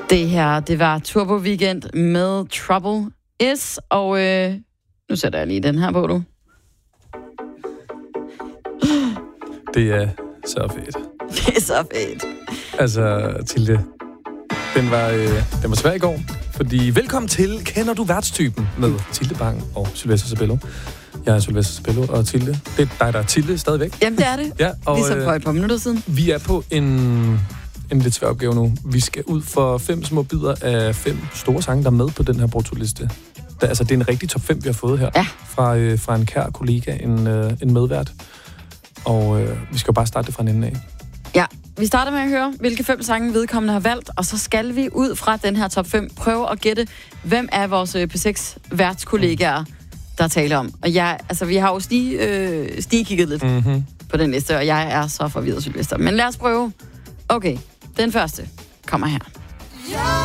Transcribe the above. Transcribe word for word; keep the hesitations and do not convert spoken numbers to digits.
Det her, det var Turbo Weekend med Trouble Is, og øh, nu sætter jeg lige den her på, du. Det er så fedt. Det er så fedt. Altså, Tilde, den var, øh, den var svær i går, fordi velkommen til Kender du værtstypen med Tilde Bang og Sylvester Sabello. Jeg er Sylvester Sabello, og Tilde, det er dig, der er Tilde stadigvæk. Jamen, det er det. Ja, og, ligesom for et par minutter siden. Vi er på en, en lidt svær opgave nu. Vi skal ud for fem små bidder af fem store sange, der er med på den her brutoliste. Der, altså, det er en rigtig top fem, vi har fået her. Ja. Fra, øh, fra en kær kollega, en, øh, en medvært. Og øh, vi skal jo bare starte det fra en ende af. Ja, vi starter med at høre, hvilke fem sange vedkommende har valgt, og så skal vi ud fra den her top fem prøve at gætte, hvem af vores P seks værtskollegaer, der taler om. Og jeg, altså, vi har jo stige, øh, stige kigget lidt Mm-hmm. på den liste, og jeg er så forvirret, Sylvester. Men lad os prøve. Okay, den første kommer her.